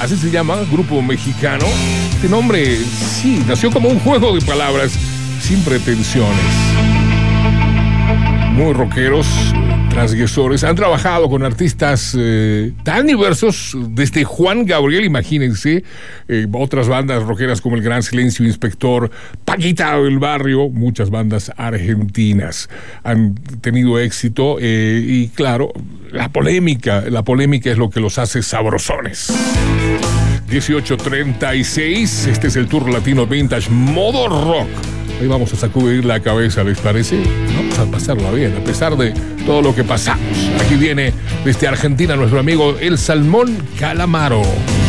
así se llama, grupo mexicano. Este nombre, sí, nació como un juego de palabras sin pretensiones. Muy rockeros, transgresores. Han trabajado con artistas tan diversos, desde Juan Gabriel, imagínense, otras bandas rockeras como El Gran Silencio, Inspector, Paquita del Barrio, muchas bandas argentinas han tenido éxito y claro, la polémica es lo que los hace sabrosones. 18:36, este es el Tour Latino Vintage Modo Rock. Ahí vamos a sacudir la cabeza, ¿les parece? Vamos a pasarla bien, a pesar de todo lo que pasamos. Aquí viene desde Argentina nuestro amigo El Salmón Calamaro.